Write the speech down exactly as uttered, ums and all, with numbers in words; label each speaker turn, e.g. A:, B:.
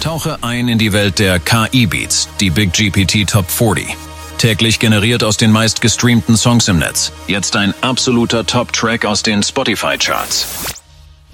A: Tauche ein in die Welt der K I-Beats, die Big G P T Top vierzig. Täglich generiert aus den meist gestreamten Songs im Netz. Jetzt ein absoluter Top-Track aus den Spotify-Charts.